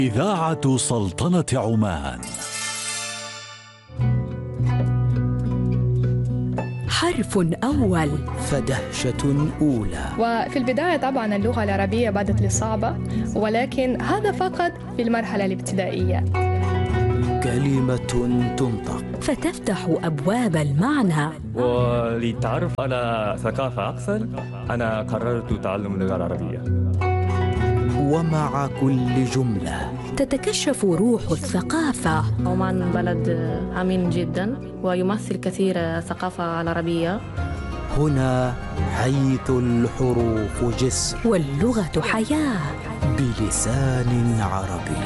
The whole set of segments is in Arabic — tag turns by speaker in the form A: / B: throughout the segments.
A: إذاعة سلطنة عمان.
B: حرف أول
C: فدهشة أولى.
D: وفي البداية طبعا اللغة العربية بدت لي صعبة، ولكن هذا فقط في المرحلة الابتدائية.
C: كلمة تنطق
B: فتفتح أبواب المعنى.
E: وللتعرف على ثقافة أكثر أنا قررت تعلم اللغة العربية.
C: ومع كل جملة
B: تتكشف روح الثقافة.
F: عمان بلد أمين جدا ويمثل كثير الثقافة العربية.
C: هنا حيث الحروف جسر
B: واللغة حياة
C: بلسان عربي.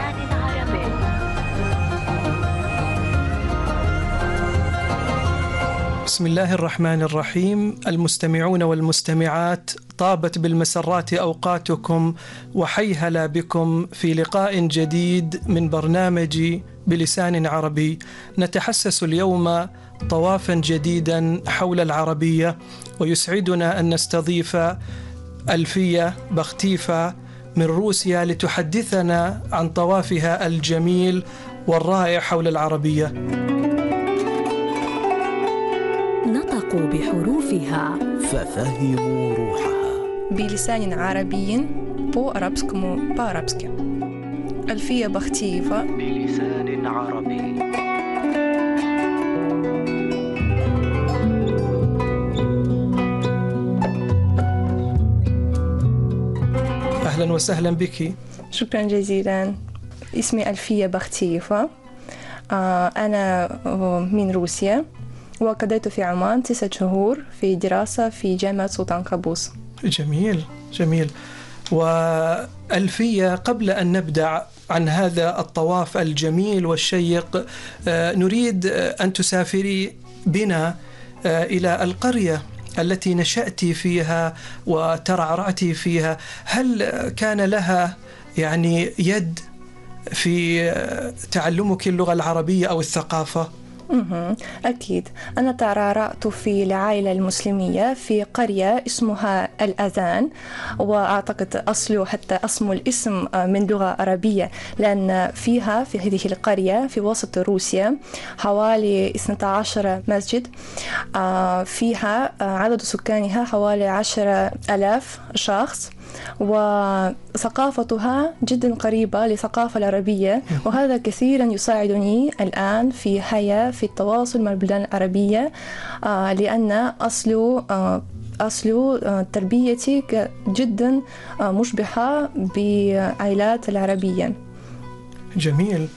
G: بسم الله الرحمن الرحيم. المستمعون والمستمعات، طابت بالمسرات أوقاتكم وحيهلا بكم في لقاء جديد من برنامج بلسان عربي. نتحسس اليوم طوافا جديدا حول العربية، ويسعدنا أن نستضيف ألفية بختيفة من روسيا لتحدثنا عن طوافها الجميل والرائع حول العربية.
B: نطقوا بحروفها
C: ففهموا روحها
H: بلسان عربي по-арабскому по-арабски. ألفية بختيفة
C: بلسان عربي.
G: أهلا وسهلا بك.
H: شكرا جزيلا. اسمي ألفية بختيفة. أنا من روسيا، وقضيت في عمان 9 شهور في دراسة في جامعة سلطان قابوس.
G: جميل جميل. وألفية، قبل أن نبدأ عن هذا الطواف الجميل والشيق، نريد أن تسافري بنا إلى القرية التي نشأت فيها وترعرعت فيها. هل كان لها يعني يد في تعلمك اللغة العربية أو الثقافة؟
H: أكيد. أنا ترعرعت في العائلة المسلمية في قرية اسمها الأذان، وأعتقد حتى اسم الاسم من لغة عربية، لأن فيها في هذه القرية في وسط روسيا حوالي 12 مسجد. فيها عدد سكانها حوالي 10,000 شخص، وثقافتها جدا قريبة للثقافة العربية، وهذا كثيرا يساعدني الآن في حياة في التواصل مع البلدان العربية، لأن أصل تربيتي جدا مشبهة بعائلات العربية.
G: جميل.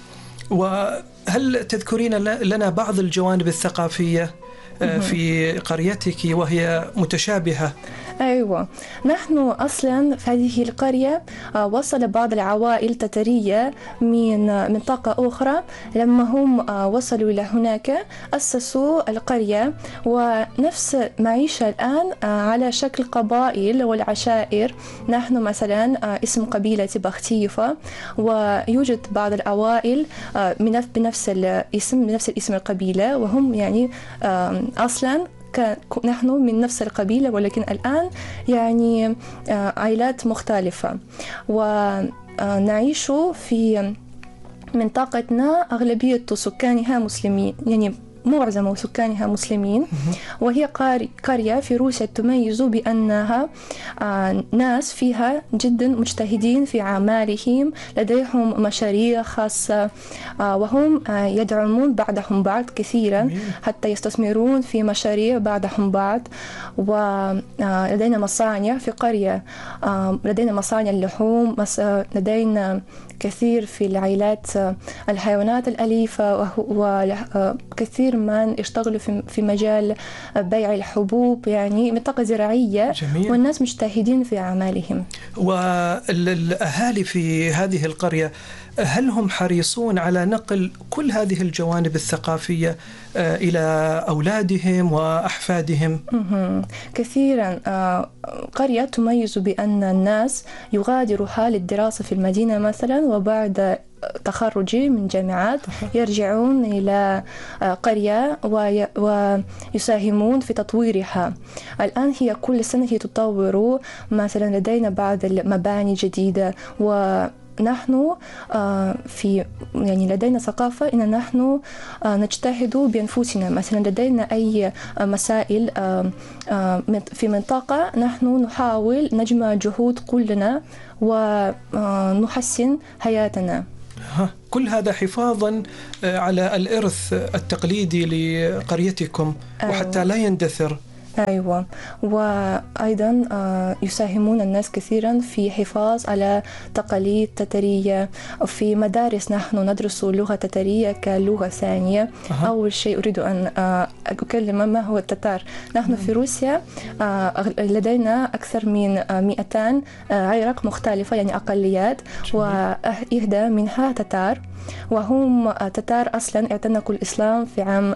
G: وهل تذكرين لنا بعض الجوانب الثقافية في قريتك وهي متشابهة؟
H: أيوة، نحن أصلا في هذه القرية وصل بعض العوائل التترية من منطقة أخرى. لما هم وصلوا إلى هناك أسسوا القرية، ونفس معيشة الآن على شكل قبائل والعشائر. نحن مثلا اسم قبيلة بختيفة، ويوجد بعض العوائل بنفس الاسم القبيلة، وهم يعني أصلا نحن من نفس القبيلة، ولكن الآن يعني عائلات مختلفة، ونعيش في منطقتنا أغلبية سكانها مسلمين، يعني معظم سكانها مسلمين. وهي قرية في روسيا تميز بأنها ناس فيها جدا مجتهدين في أعمالهم، لديهم مشاريع خاصة، وهم يدعمون بعضهم بعض كثيرا حتى يستثمرون في مشاريع بعضهم بعض. ولدينا مصانع في قرية، لدينا مصانع اللحوم، لدينا كثير في العائلات الحيوانات الأليفة، وكثير من يشتغلوا في مجال بيع الحبوب، يعني منطقة زراعية. جميل. والناس مجتهدين في أعمالهم.
G: والأهالي في هذه القرية هل هم حريصون على نقل كل هذه الجوانب الثقافية إلى أولادهم وأحفادهم؟
H: كثيرا. قرية تميز بأن الناس يغادرها للدراسة في المدينة مثلا، وبعد تخرجي من جامعات يرجعون إلى قرية ويساهمون في تطويرها. الآن هي كل سنة تطور، مثلا لدينا بعض المباني جديدة، نحن في يعني لدينا ثقافة إن نحن نجتهد بأنفسنا. مثلا لدينا أي مسائل في منطقة نحن نحاول نجمع جهود كلنا ونحسن حياتنا.
G: كل هذا حفاظا على الإرث التقليدي لقريتكم وحتى لا يندثر.
H: أيوة، وأيضا يساهمون الناس كثيرا في حفاظ على تقاليد تترية. في مدارس نحن ندرس اللغة التترية كلغة ثانية. أول شيء أريد أن أكلم ما هو التتار. نحن في روسيا لدينا أكثر من 200 عرق مختلفة، يعني أقليات، وإحدى منها تتار، وهم تتار أصلا اعتنقوا الإسلام في عام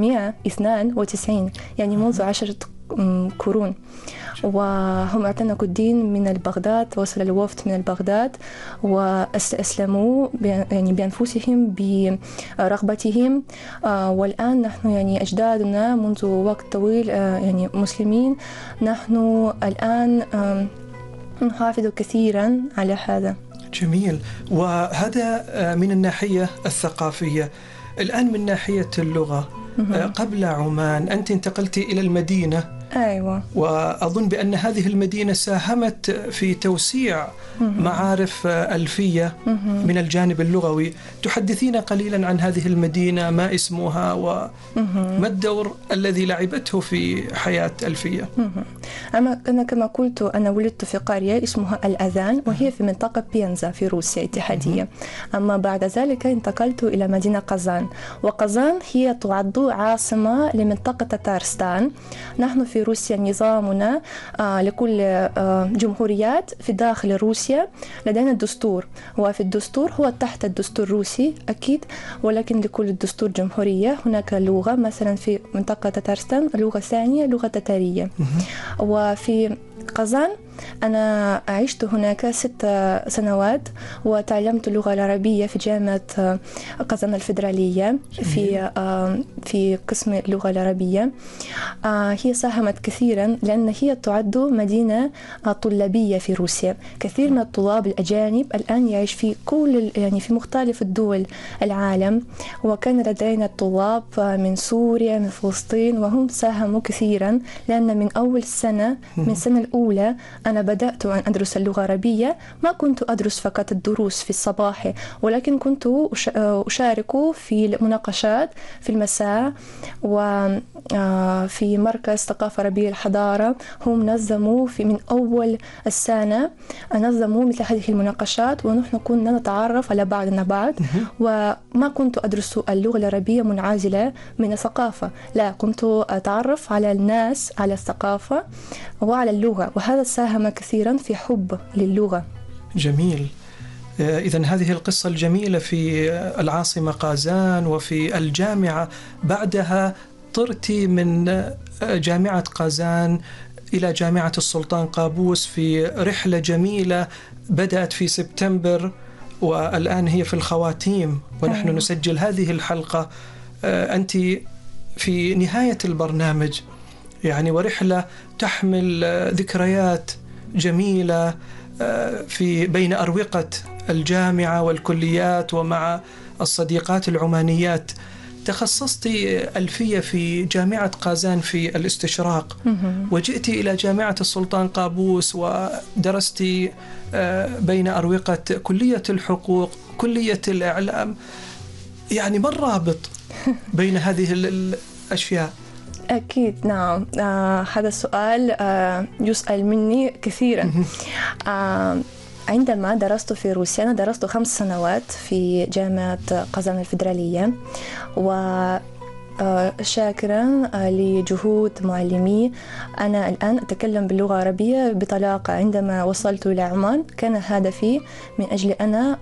H: 992، يعني منذ 10 قرون. وهم اعتنقوا الدين من البغداد، وصل الوفد من البغداد واستسلموا يعني بأنفسهم برغبتهم. والآن نحن يعني أجدادنا منذ وقت طويل يعني مسلمين. نحن الآن نحافظ كثيرا على هذا.
G: جميل. وهذا من الناحية الثقافية. الآن من ناحية اللغة، قبل عمان أنت انتقلت إلى المدينة.
H: أيوة.
G: وأظن بأن هذه المدينة ساهمت في توسيع معارف ألفية من الجانب اللغوي. تحدثينا قليلا عن هذه المدينة، ما اسمها وما الدور الذي لعبته في حياة ألفية؟
H: أنا كما قلت أنا ولدت في قرية اسمها الأذان، وهي في منطقة بينزا في روسيا الاتحادية. أما بعد ذلك انتقلت إلى مدينة قازان، وقازان هي تعد عاصمة لمنطقة تتارستان. نحن في روسيا نظامنا لكل جمهوريات في داخل روسيا لدينا الدستور، وفي الدستور هو تحت الدستور الروسي أكيد، ولكن لكل الدستور جمهورية هناك لغة. مثلا في منطقة تتارستان اللغة الثانية لغة تتارية. وفي قازان أنا عشت هناك 6 سنوات وتعلمت اللغة العربية في جامعة قازان الفيدرالية في قسم اللغة العربية. هي ساهمت كثيرا لأن هي تعد مدينة طلابية في روسيا. كثير من الطلاب الأجانب الآن يعيش في يعني في مختلف الدول العالم، وكان لدينا طلاب من سوريا، من فلسطين، وهم ساهموا كثيرا لأن من أول سنة، من السنة الأولى أنا بدأت أن أدرس اللغة العربية. ما كنت أدرس فقط الدروس في الصباح، ولكن كنت أشارك في المناقشات في المساء. وفي مركز ثقافة عربية الحضارة هم نظموا من أول السنة نظموا مثل هذه المناقشات، ونحن كنا نتعرف على بعضنا بعض. وما كنت أدرس اللغة العربية منعزلة من الثقافة، لا، كنت أتعرف على الناس، على الثقافة وعلى اللغة، وهذا ساهم كثيرا في حب للغة.
G: جميل. إذن هذه القصة الجميلة في العاصمة قازان وفي الجامعة. بعدها طرتي من جامعة قازان إلى جامعة السلطان قابوس في رحلة جميلة بدأت في سبتمبر والآن هي في الخواتيم ونحن نسجل هذه الحلقة. أنت في نهاية البرنامج يعني، ورحلة تحمل ذكريات جميلة في بين أروقة الجامعة والكليات ومع الصديقات العمانيات. تخصصت ألفية في جامعة قازان في الاستشراق، وجئت إلى جامعة السلطان قابوس ودرست بين أروقة كلية الحقوق، كلية الإعلام. يعني ما الرابط بين هذه الأشياء؟
H: أكيد نعم. هذا السؤال يسأل مني كثيرا. عندما درست في روسيا أنا درست 5 سنوات في جامعة قازان الفيدرالية، شاكرا لجهود معلمي. أنا الآن أتكلم باللغة العربية بطلاقة. عندما وصلت إلى عمان كان هدفي من أجل أنا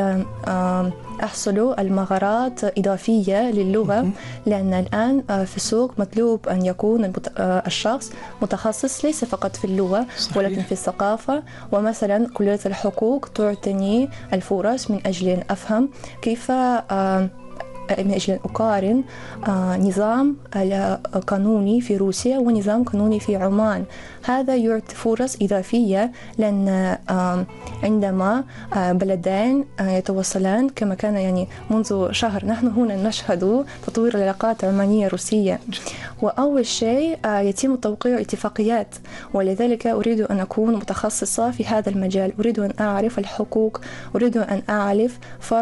H: أحصل المهارات إضافية للغة، لأن الآن في السوق مطلوب أن يكون الشخص متخصص ليس فقط في اللغة ولكن في الثقافة. ومثلا كلية الحقوق تعطيني الفرص من أجل أن أفهم كيف من أجل أن أقارن نظام قانوني في روسيا ونظام قانوني في عمان. هذا يعطي فرص إضافية، لأن عندما بلدين يتواصلان كما كان يعني منذ شهر، نحن هنا نشهد تطوير العلاقات العمانية روسية. وأول شيء يتم توقيع اتفاقيات، ولذلك أريد أن أكون متخصصة في هذا المجال. أريد أن أعرف الحقوق، أريد أن أعرف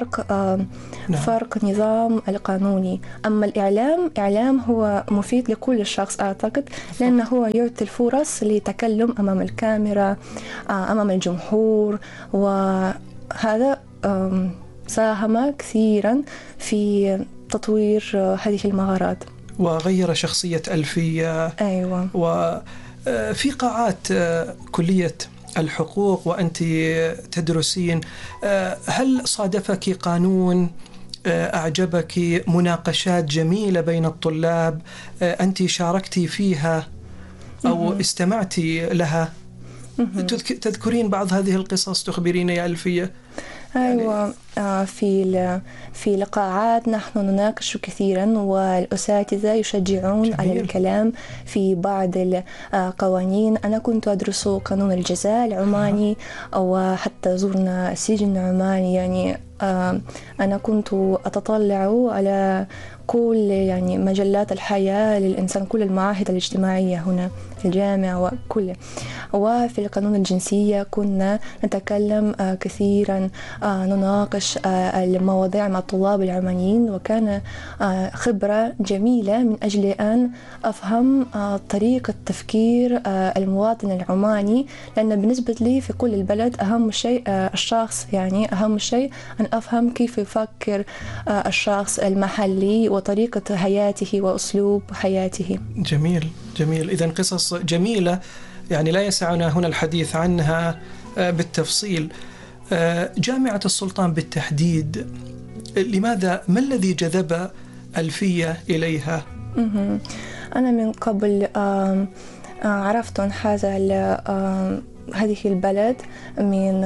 H: فرق نظام القانوني. أما الإعلام هو مفيد لكل شخص أعتقد، لأنه هو يعطي الفرص للتكلم أمام الكاميرا، أمام الجمهور، وهذا ساهم كثيرا في تطوير هذه المهارات
G: وغير شخصية ألفية.
H: أيوة.
G: وفي قاعات كلية الحقوق وأنت تدرسين، هل صادفك قانون أعجبك، مناقشات جميلة بين الطلاب أنت شاركتي فيها أو استمعتي لها؟ تذكرين بعض هذه القصص، تخبرين يا ألفية؟
H: أيوة، في لقاءات نحن نناقش كثيرا، والأساتذة يشجعون على الكلام في بعض القوانين. أنا كنت أدرس قانون الجزاء العماني، وحتى زرنا سجن عماني. يعني أنا كنت أتطلع على كل يعني مجلات الحياة للإنسان، كل المعاهد الاجتماعية هنا في الجامعة وكل. وفي القانون الجنسية كنا نتكلم كثيرا، نناقش المواضيع مع الطلاب العمانيين، وكان خبرة جميلة من أجل أن أفهم طريقة تفكير المواطن العماني، لأن بالنسبة لي في كل البلد أهم شيء الشخص، يعني أهم شيء أن أفهم كيف يفكر الشخص المحلي وطريقة حياته وأسلوب حياته.
G: جميل جميل. إذن قصص جميلة يعني لا يسعنا هنا الحديث عنها بالتفصيل. جامعة السلطان بالتحديد، لماذا، ما الذي جذب ألفية إليها؟
H: أنا من قبل عرفت عن هذه البلد من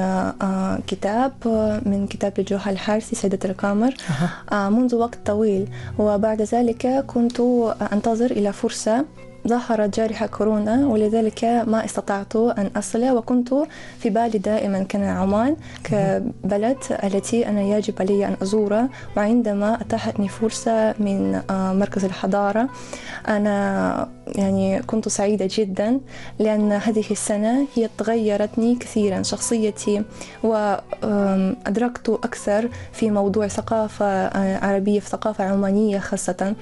H: كتاب لجوها الحارثي سيدة القمر منذ وقت طويل، وبعد ذلك كنت أنتظر إلى فرصة. ظهرت جائحة كورونا، ولذلك ما استطعت أن أصل، وكنت في بالي دائما كان عمان كبلد التي أنا يجب علي أن أزورها. وعندما أتاحتني فرصة من مركز الحضارة، أنا يعني كنت سعيدة جدا، لأن هذه السنة هي تغيرتني كثيرا شخصيتي، وأدركت أكثر في موضوع ثقافة عربية، في ثقافة عمانية خاصة.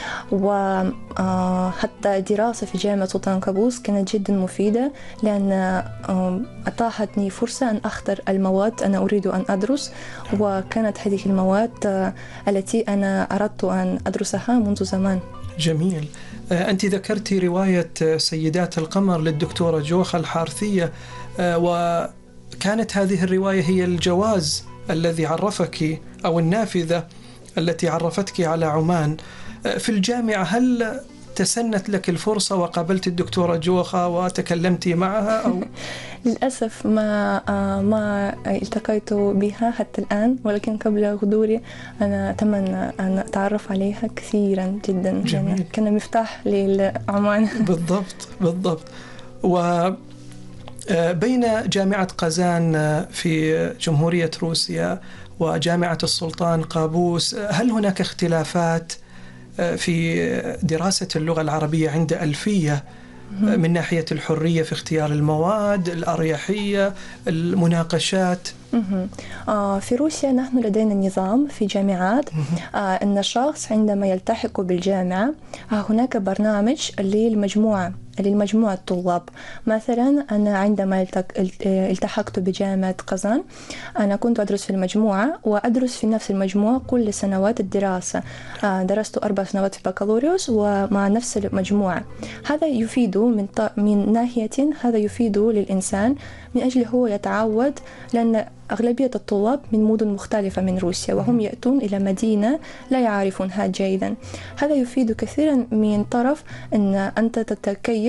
H: وحتى دراسة في جامعة سلطان قابوس كانت جدا مفيدة، لأن أتاحتني فرصة أن أختار المواد أنا أريد أن أدرس، وكانت هذه المواد التي أنا أردت أن أدرسها منذ زمان.
G: جميل. أنت ذكرتي رواية سيدات القمر للدكتورة جوخة الحارثية، وكانت هذه الرواية هي الجواز الذي عرفك أو النافذة التي عرفتك على عمان. في الجامعة هل تسنت لك الفرصة وقابلت الدكتورة جوخة وتكلمتي معها أو؟
H: للأسف ما التقيت بها حتى الآن، ولكن قبل غدوري أنا أتمنى أن أتعرف عليها كثيرا جدا.
G: جميل.
H: يعني كان مفتاح لعمان.
G: بالضبط. وبين جامعة قازان في جمهورية روسيا وجامعة السلطان قابوس، هل هناك اختلافات في دراسة اللغة العربية عند ألفية من ناحية الحرية في اختيار المواد، الأريحية، المناقشات؟
H: في روسيا نحن لدينا نظام في جامعات أن الشخص عندما يلتحق بالجامعة هناك برنامج للمجموعة الطلاب. مثلا أنا عندما التحقت بجامعة قازان، أنا كنت أدرس في المجموعة وأدرس في نفس المجموعة كل سنوات الدراسة. درست 4 سنوات في بكالوريوس ومع نفس المجموعة. هذا يفيد من ناحية، هذا يفيد للإنسان من أجل هو يتعود، لأن أغلبية الطلاب من مدن مختلفة من روسيا، وهم يأتون إلى مدينة لا يعرفونها جيدا. هذا يفيد كثيرا من طرف أن أنت تتكيف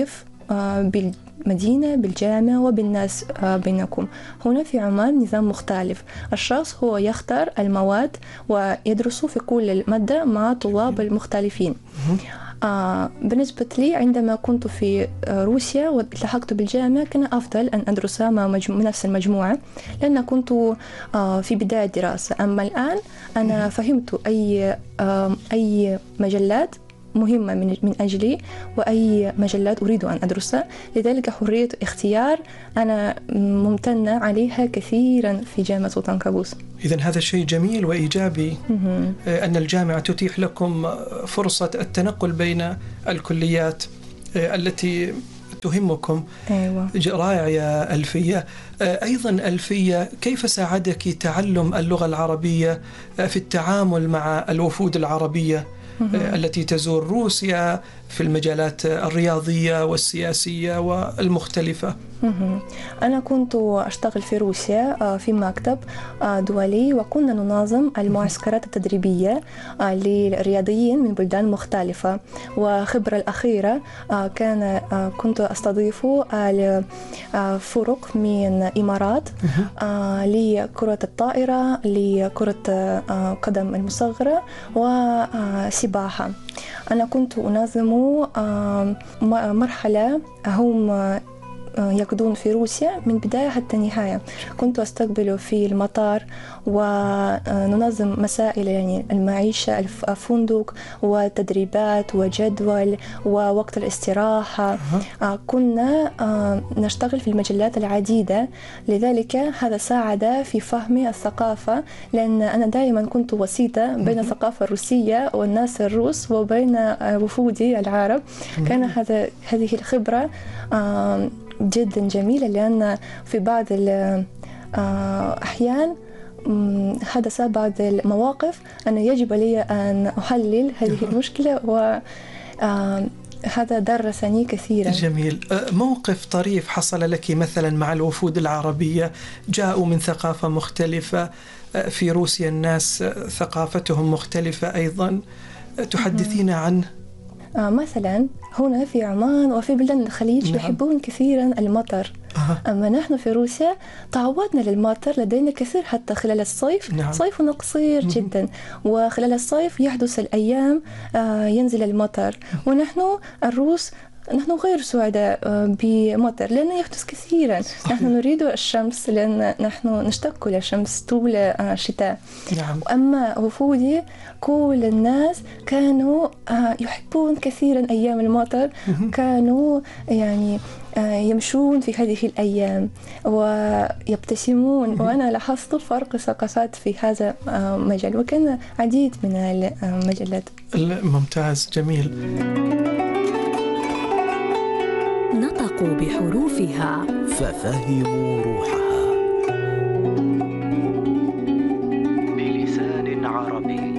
H: بالمدينة بالجامعة وبالناس بينكم. هنا في عمان نظام مختلف، الشخص هو يختار المواد ويدرس في كل المادة مع طلاب المختلفين. بالنسبة لي عندما كنت في روسيا والتحقت بالجامعة كان أفضل أن أدرس مع نفس المجموعة لأن كنت في بداية دراسة. أما الآن أنا فهمت أي مجلات مهمة من أجلي وأي مجلات أريد أن أدرسها، لذلك حرية اختيار أنا ممتنة عليها كثيرا في جامعة سلطان قابوس.
G: إذن هذا شيء جميل وإيجابي أن الجامعة تتيح لكم فرصة التنقل بين الكليات التي تهمكم.
H: أيوة.
G: رائع يا ألفية. أيضا ألفية، كيف ساعدك تعلم اللغة العربية في التعامل مع الوفود العربية التي تزور روسيا في المجالات الرياضية والسياسية والمختلفة؟
H: أنا كنت أشتغل في روسيا في مكتب دولي، وكنا ننظم المعسكرات التدريبية للرياضيين من بلدان مختلفة. وخبرة الأخيرة كنت أستضيف فرق من إمارات لكرة الطائرة، لكرة قدم المصغرة وسباحة. أنا كنت أنظم مرحلة هم يقضون في روسيا من بداية حتى النهاية. كنت أستقبل في المطار وننظم مسائل يعني المعيشة، الفندق والتدريبات وجدول ووقت الاستراحة. كنا نشتغل في المجلات العديدة، لذلك هذا ساعد في فهم الثقافة، لأن أنا دائما كنت وسيطة بين الثقافة الروسية والناس الروس وبين وفودي العرب. كان هذه الخبرة جدا جميلة، لأن في بعض الأحيان حدث بعض المواقف أن يجب لي أن أحلل هذه المشكلة، وهذا درسني كثيرا.
G: جميل. موقف طريف حصل لك مثلا مع الوفود العربية، جاءوا من ثقافة مختلفة، في روسيا الناس ثقافتهم مختلفة أيضا، تحدثين عنه؟
H: مثلا هنا في عمان وفي بلدان الخليج يحبون كثيرا المطر. أما نحن في روسيا تعودنا للمطر، لدينا كثير حتى خلال الصيف. صيفنا قصير جدا، وخلال الصيف يحدث الأيام ينزل المطر، ونحن الروس نحن غير سعداء بمطر لأنه يحدث كثيرا. نحن نريد الشمس لأن نحن نشتاق للشمس طول الشتاء. أما وفودي كل الناس كانوا يحبون كثيرا أيام المطر، كانوا يعني يمشون في هذه الأيام ويبتسمون، وأنا لاحظت فرق ثقافات في هذا المجال، وكان عديد من المجلات.
G: ممتاز، جميل.
B: نطقوا بحروفها
C: ففهموا روحها بلسان عربي.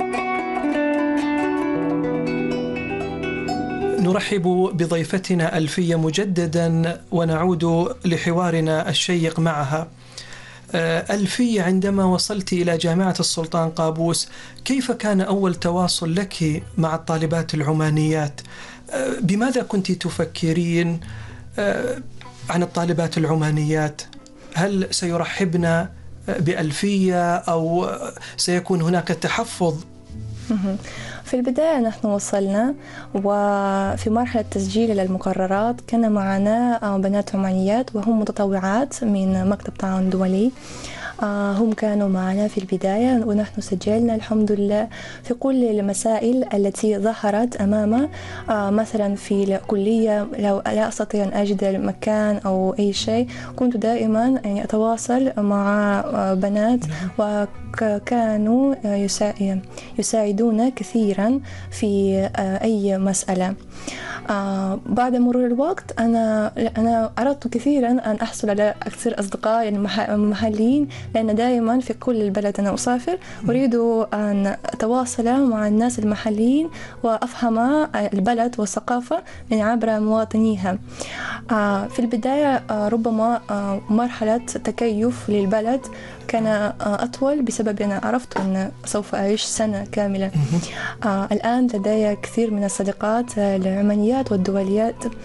G: نرحب بضيفتنا ألفية مجددا ونعود لحوارنا الشيق معها. ألفية، عندما وصلت إلى جامعة السلطان قابوس كيف كان أول تواصل لك مع الطالبات العمانيات؟ بماذا كنت تفكرين عن الطالبات العمانيات؟ هل سيرحبن بألفية أو سيكون هناك تحفظ؟
H: في البداية نحن وصلنا، وفي مرحلة تسجيل للمقررات كان معنا بنات عمانيات وهم متطوعات من مكتب تعاون دولي. هم كانوا معنا في البداية، ونحن سجلنا الحمد لله في كل المسائل التي ظهرت أمامنا. مثلا في الكلية لو لا أستطيع أن أجد مكان أو أي شيء، كنت دائما يعني أتواصل مع بنات، وكانوا يساعدون كثيرا في أي مسألة. بعد مرور الوقت أنا أردت كثيرا أن أحصل على أكثر أصدقاء يعني محليين، لأن دائما في كل البلد أنا أسافر أريد أن أتواصل مع الناس المحليين وأفهم البلد والثقافة من عبر مواطنيها. في البداية ربما مرحلة تكيف للبلد كان أطول بسبب أن عرفت أن سوف أعيش سنة كاملة. الآن لدي كثير من الصديقات العمانيات والدوليات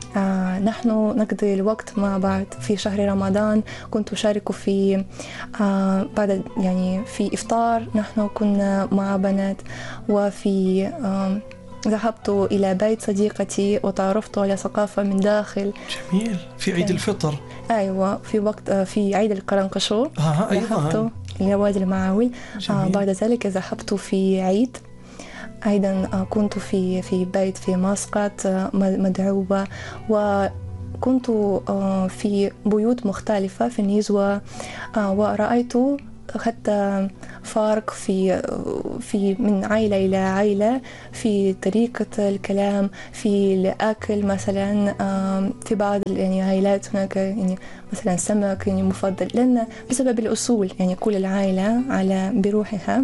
H: نحن نقضي الوقت مع بعض في شهر رمضان. كنت أشارك في بعد يعني في إفطار نحن كنا مع بنات، وفي ذهبت إلى بيت صديقتي وتعرفت على ثقافة من داخل.
G: جميل. في عيد الفطر.
H: أيوة، في وقت في عيد القرنقشور ذهبت إلى وادي المعاول. بعد ذلك ذهبت في عيد أيضا، كنت في بيت في مسقط مدعوة، وكنت في بيوت مختلفة في النيزوة، ورأيت حتى فرق في من عائلة إلى عائلة في طريقة الكلام، في الأكل مثلا. في بعض يعني عائلات هناك يعني مثلا سمك يعني مفضل، لأن بسبب الأصول يعني كل العائلة على بروحها.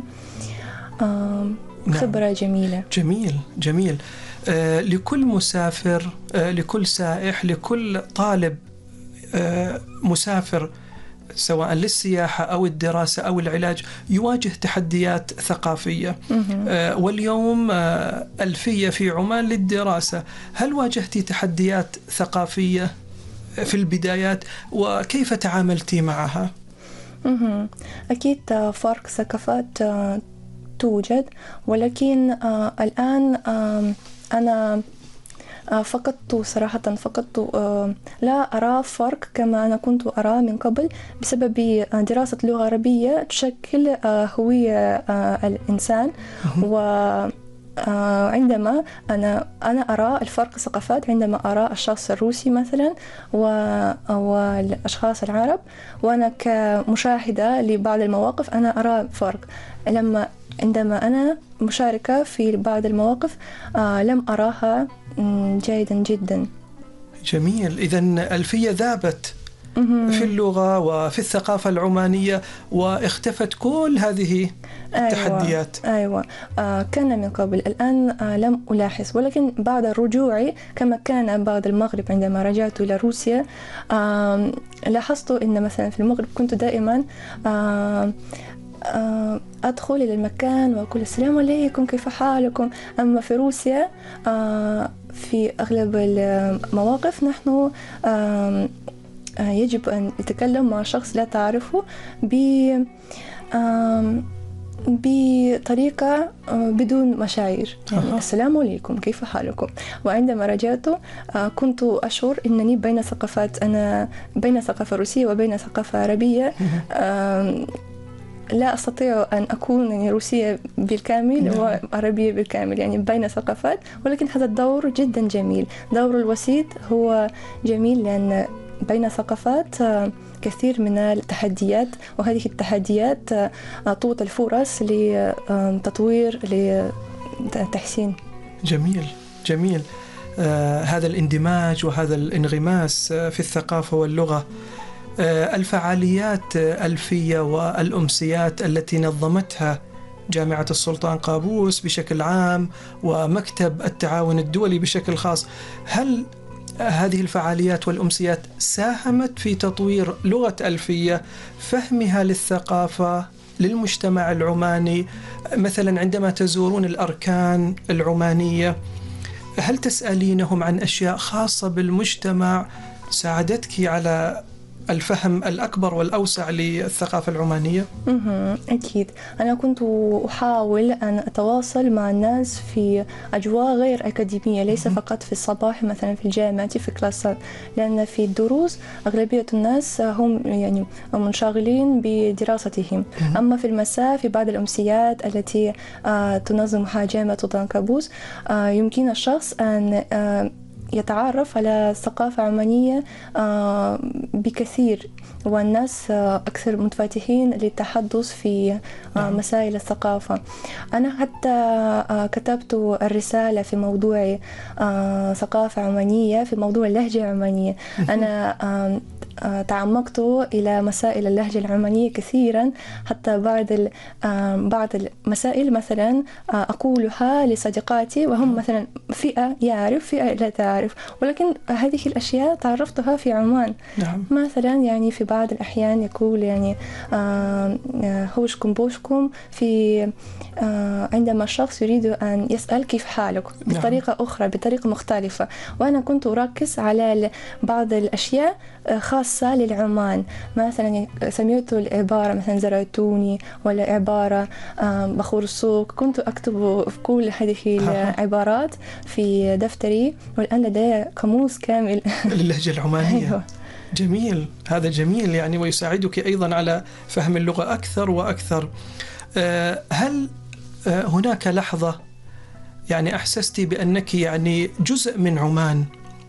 H: خبرة جميلة.
G: جميل جميل. لكل مسافر، لكل سائح، لكل طالب مسافر سواء للسياحة أو الدراسة أو العلاج يواجه تحديات ثقافية. واليوم ألفية في عمان للدراسة، هل واجهتي تحديات ثقافية في البدايات وكيف تعاملتي معها؟
H: أكيد فرق ثقافات توجد، ولكن الآن أنا فقدت لا أرى فرق كما أنا كنت أرى من قبل، بسبب دراسة لغة عربية تشكل هوية الإنسان. وعندما أنا أرى الفرق الثقافات عندما أرى الشخص الروسي مثلا والأشخاص العرب، وأنا كمشاهدة لبعض المواقف أنا أرى فرق. عندما أنا مشاركة في بعض المواقف لم أراها جيدا جدا.
G: جميل. إذن ألفية ذابت في اللغة وفي الثقافة العمانية واختفت كل هذه التحديات.
H: أيوة. كان من قبل، الآن لم ألاحظ، ولكن بعد رجوعي كما كان بعد المغرب عندما رجعت إلى روسيا لاحظت أن مثلا في المغرب كنت دائما أدخل إلى المكان وأقول السلام عليكم كيف حالكم. أما في روسيا في أغلب المواقف نحن يجب أن نتكلم مع شخص لا تعرفه بطريقة بدون مشاعر، يعني السلام عليكم كيف حالكم. وعندما رجعت كنت أشعر أنني بين ثقافات، أنا بين ثقافة روسية وبين ثقافة عربية. لا أستطيع أن أكون يعني روسية بالكامل وعربية بالكامل، يعني بين ثقافات. ولكن هذا الدور جدا جميل، دور الوسيط هو جميل، لأن بين ثقافات كثير من التحديات، وهذه التحديات تعطي الفرص لتطوير لتحسين.
G: جميل جميل. هذا الاندماج وهذا الانغماس في الثقافة واللغة. الفعاليات ألفية والأمسيات التي نظمتها جامعة السلطان قابوس بشكل عام ومكتب التعاون الدولي بشكل خاص، هل هذه الفعاليات والأمسيات ساهمت في تطوير لغة ألفية، فهمها للثقافة للمجتمع العماني؟ مثلا عندما تزورون الأركان العمانية هل تسألينهم عن أشياء خاصة بالمجتمع ساعدتك على الفهم الأكبر والأوسع للثقافة العمانية؟
H: أكيد. أنا كنت أحاول أن أتواصل مع الناس في أجواء غير أكاديمية، ليس فقط في الصباح مثلا في الجامعة في كلاسات، لأن في الدروس أغلبية الناس هم يعني منشغلين بدراستهم. أما في المساء في بعض الأمسيات التي تنظمها جامعة سلطان قابوس يمكن الشخص أن يتعرف على ثقافة عمانية بكثير، والناس أكثر متفتحين للتحدث في مسائل الثقافة. أنا حتى كتبت الرسالة في موضوع ثقافة عمانية، في موضوع اللهجة العمانية. أنا تعمقت إلى مسائل اللهجة العمانية كثيرا، حتى بعض المسائل مثلا أقولها لصديقاتي وهم مثلا فئة يعرف فئة لا تعرف، ولكن هذه الأشياء تعرفتها في عمان.
G: نعم.
H: مثلا يعني في بعض الأحيان يقول يعني هوشكم بوشكم في عندما الشخص يريد أن يسأل كيف حالك بطريقة أخرى، بطريقة مختلفة، وأنا كنت أركز على بعض الأشياء خاصة للعمان. مثلا سمعت العبارة مثلا زرعتوني، ولا عبارة بخور السوق، كنت أكتب في كل هذه العبارات في دفتري، والآن لدي قاموس كامل
G: للهجة العمانية.
H: أيوة.
G: جميل، هذا جميل يعني، ويساعدك أيضا على فهم اللغة أكثر وأكثر. هل هناك لحظة يعني أحسستي بأنك يعني جزء من عمان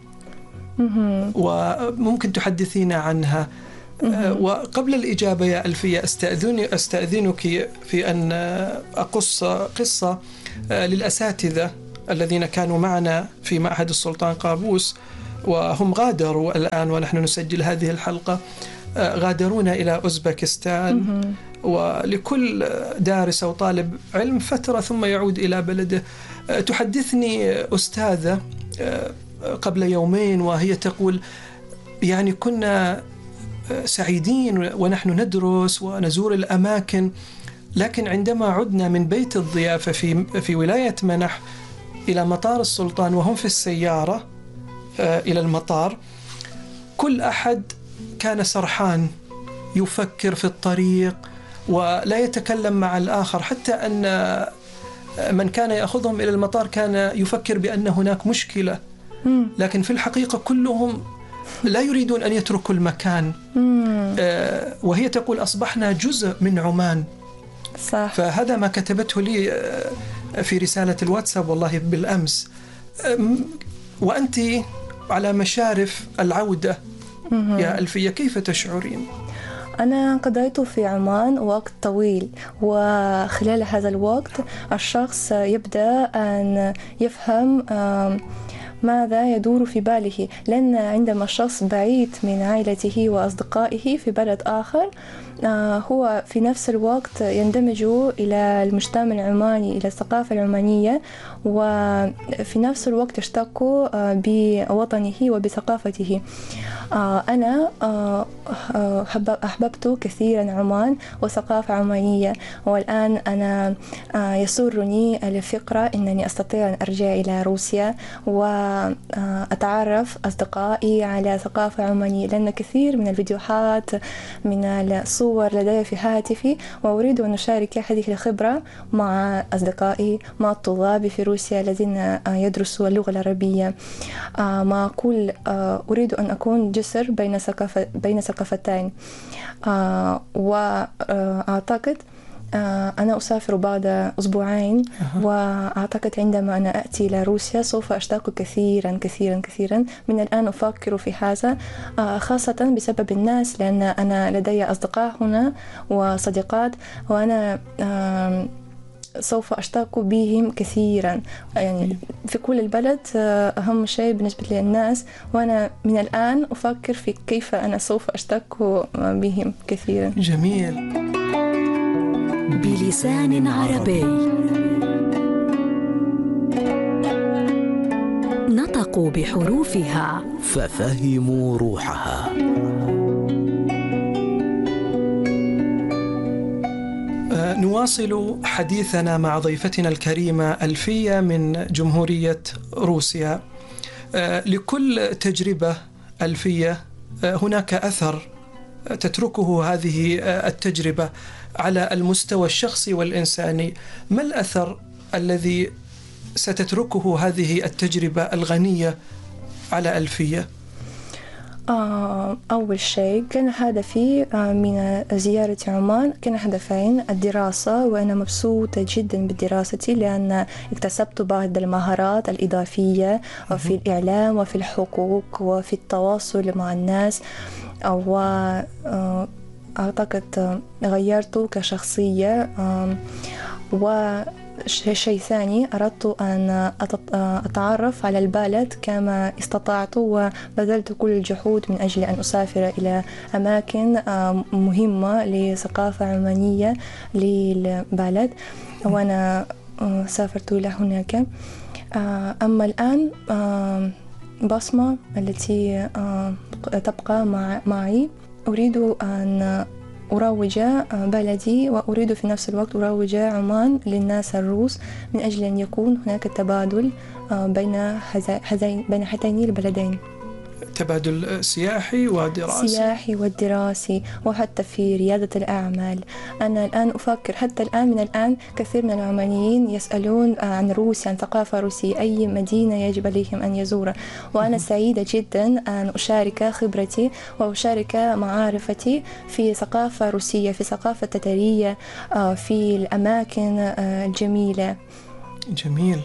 G: وممكن تحدثينا عنها؟ وقبل الإجابة يا ألفية أستأذنك في أن أقص قصة للأساتذة الذين كانوا معنا في معهد السلطان قابوس، وهم غادروا الآن ونحن نسجل هذه الحلقة، غادرونا إلى أوزبكستان. ولكل دارس أو طالب علم فترة ثم يعود إلى بلده. تحدثني أستاذة قبل يومين وهي تقول يعني كنا سعيدين ونحن ندرس ونزور الأماكن، لكن عندما عدنا من بيت الضيافة في ولاية منح إلى مطار السلطان وهم في السيارة إلى المطار، كل أحد كان سرحان يفكر في الطريق ولا يتكلم مع الآخر، حتى أن من كان يأخذهم إلى المطار كان يفكر بأن هناك مشكلة، لكن في الحقيقة كلهم لا يريدون أن يتركوا المكان. وهي تقول أصبحنا جزء من عمان.
H: صح.
G: فهذا ما كتبته لي في رسالة الواتساب والله بالأمس. وأنت على مشارف العودة يا ألفية، كيف تشعرين؟
H: أنا قضيت في عمان وقت طويل، وخلال هذا الوقت الشخص يبدأ أن يفهم ماذا يدور في باله، لأن عندما الشخص بعيد من عائلته وأصدقائه في بلد آخر هو في نفس الوقت يندمج إلى المجتمع العماني، إلى الثقافة العمانية، وفي نفس الوقت يشتاق بوطنه وبثقافته. أنا أحببت كثيرا عمان وثقافة عمانية، والآن أنا يسرني الفكرة أنني أستطيع أن أرجع إلى روسيا وأتعرف أصدقائي على ثقافة عمانية، لأن كثير من الفيديوهات من الصور لدي في هاتفي، وأريد أن أشارك هذه الخبرة مع أصدقائي، مع الطلاب في روسيا الذين يدرسوا اللغة العربية. ما أقول أريد أن أكون جسر بين ثقافتين. وأعتقد أنا أسافر بعد أسبوعين، وأعتقد عندما أنا أتي إلى روسيا سوف أشتاق كثيرا كثيرا كثيرا. من الآن أفكر في هذا، خاصة بسبب الناس، لأن أنا لدي أصدقاء هنا وصديقات، وأنا سوف أشتاق بهم كثيرا. يعني في كل البلد أهم شيء بالنسبة للناس، وأنا من الآن أفكر في كيف أنا سوف أشتاق بهم كثيرا.
G: جميل.
B: بلسان عربي نطقوا بحروفها
C: ففهموا روحها.
G: نواصل حديثنا مع ضيفتنا الكريمة ألفية من جمهورية روسيا. لكل تجربة ألفية هناك أثر تتركه هذه التجربة على المستوى الشخصي والإنساني. ما الأثر الذي ستتركه هذه التجربة الغنية على ألفية؟
H: أول شيء كان هدفي من زيارة عمان، كان هدفين: الدراسة، وأنا مبسوطة جدا بدراستي لأن اكتسبت بعض المهارات الإضافية في الإعلام وفي الحقوق وفي التواصل مع الناس، وأعتقد غيرت كشخصية. شيء ثاني، أردت أن أتعرف على البلد كما استطعت، وبذلت كل الجهود من أجل أن أسافر إلى أماكن مهمة لثقافة عمانية للبلد، وأنا سافرت إلى هناك. أما الآن بصمة التي تبقى معي، أريد أن أروج بلدي، وأريد في نفس الوقت أروج عمان للناس الروس من أجل أن يكون هناك تبادل بين هاتين البلدين،
G: تبادل سياحي
H: والدراسي وحتى في ريادة الأعمال. أنا الآن أفكر، حتى الآن من الآن كثير من العمانيين يسألون عن روسيا، عن ثقافة روسية، أي مدينة يجب عليهم أن يزورها، وأنا سعيدة جدا أن أشارك خبرتي وأشارك معارفتي في ثقافة روسية، في ثقافة تترية، في الأماكن الجميلة.
G: جميل.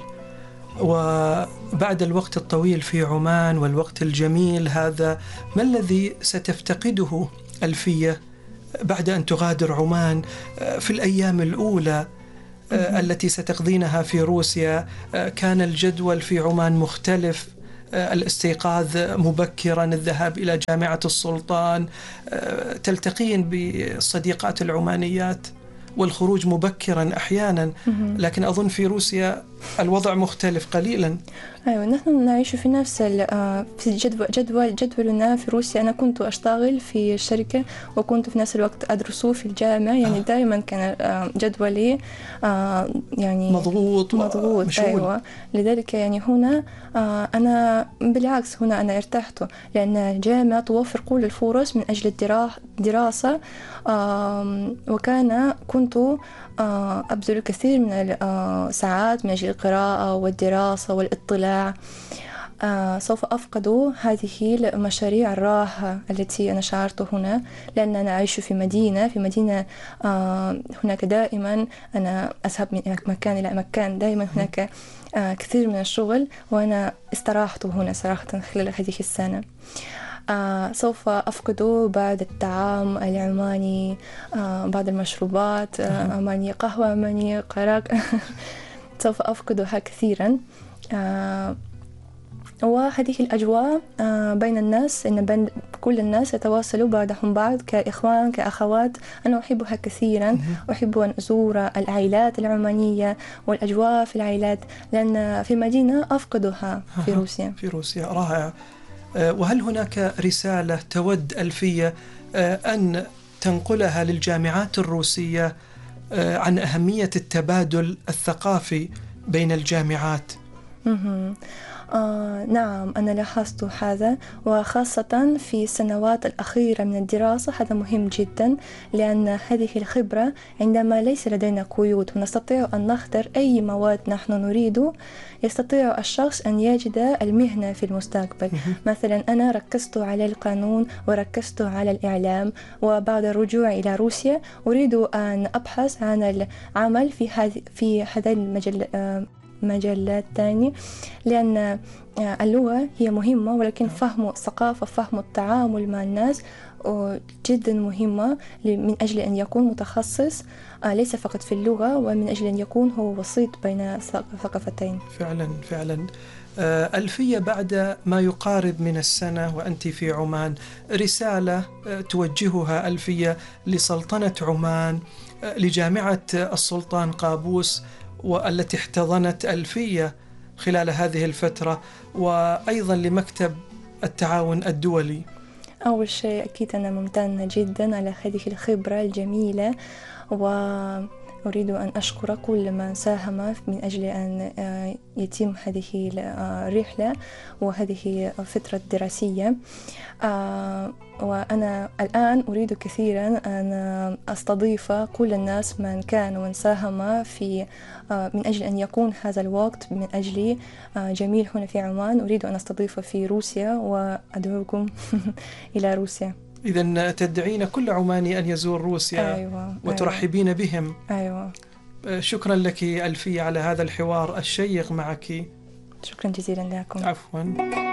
G: وبعد الوقت الطويل في عمان والوقت الجميل هذا، ما الذي ستفتقده ألفية بعد أن تغادر عمان في الأيام الأولى التي ستقضينها في روسيا؟ كان الجدول في عمان مختلف، الاستيقاظ مبكرا، الذهاب إلى جامعة السلطان، تلتقين بالصديقات العمانيات والخروج مبكرا أحيانا، لكن أظن في روسيا الوضع مختلف قليلا.
H: أيوة، نحن نعيش في نفس في جدولنا في روسيا. أنا كنت أشتغل في الشركة وكنت في نفس الوقت أدرس في الجامعة، يعني دائما كان جدولي يعني مضغوط
G: مشغول.
H: أيوة، لذلك يعني هنا أنا بالعكس، هنا أنا ارتحت، لأن الجامعة توفر كل الفرص من أجل الدراسة، كنت أبذل الكثير من الساعات من أجل القراءة والدراسة والاطلاع. سوف أفقد هذه المشاريع الراحة التي أنا شعرت هنا، لأن أنا أعيش في مدينة هناك دائما أنا أذهب من مكان إلى مكان، دائما هناك كثير من الشغل، وأنا استراحت هنا صراحة خلال هذه السنة. سوف أفقد بعض الطعام العماني، بعض المشروبات عمانية، قهوة عمانية، قراق سوف أفقدها كثيرا. وهذه الأجواء بين الناس، إن بين كل الناس يتواصلوا بعضهم بعض كإخوان كأخوات، أنا أحبها كثيرا. أحب أن أزور العائلات العمانية والأجواء في العائلات، لأن في المدينة أفقدها في روسيا.
G: في روسيا رائع. وهل هناك رسالة تود ألفية أن تنقلها للجامعات الروسية عن أهمية التبادل الثقافي بين الجامعات؟
H: نعم، أنا لاحظت هذا، وخاصة في السنوات الأخيرة من الدراسة. هذا مهم جدا، لأن هذه الخبرة عندما ليس لدينا قيود ونستطيع أن نختار أي مواد نحن نريد، يستطيع الشخص أن يجد المهنة في المستقبل. مثلا أنا ركزت على القانون وركزت على الإعلام، وبعد الرجوع إلى روسيا أريد أن أبحث عن العمل في هذا المجالات تاني، لأن اللغة هي مهمة، ولكن فهم الثقافة، فهم التعامل مع الناس جدا مهمة من أجل أن يكون متخصص ليس فقط في اللغة، ومن أجل أن يكون هو وسيط بين الثقافتين.
G: فعلا. ألفية، بعد ما يقارب من السنة وأنت في عمان، رسالة توجهها ألفية لسلطنة عمان، لجامعة السلطان قابوس والتي احتضنت ألفية خلال هذه الفترة، وأيضا لمكتب التعاون الدولي؟
H: أول شيء أكيد أنا ممتنة جدا على هذه الخبرة الجميلة، وأريد أن أشكر كل من ساهم من أجل أن يتم هذه الرحلة وهذه الفترة الدراسية. وأنا الآن أريد كثيرا أن أستضيف كل الناس من كان ومن ساهم في من أجل أن يكون هذا الوقت من أجل جميل هنا في عمان. أريد أن أستضيف في روسيا، وأدعوكم إلى روسيا.
G: إذن تدعين كل عماني أن يزور روسيا.
H: أيوة.
G: وترحبين بهم.
H: أيوة.
G: شكرا لك ألفية على هذا الحوار الشيق معك.
H: شكرا جزيلا لكم.
G: عفوا.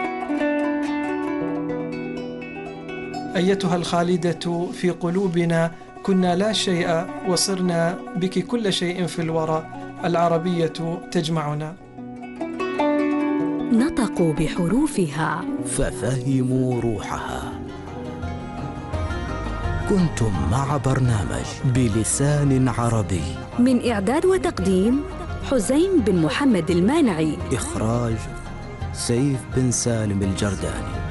G: أيتها الخالدة في قلوبنا، كنا لا شيء وصرنا بك كل شيء في الورى، العربية تجمعنا.
B: نطقوا بحروفها
C: ففهموا روحها. كنتم مع برنامج بلسان عربي،
B: من إعداد وتقديم حسين بن محمد المانعي،
C: إخراج سيف بن سالم الجرداني.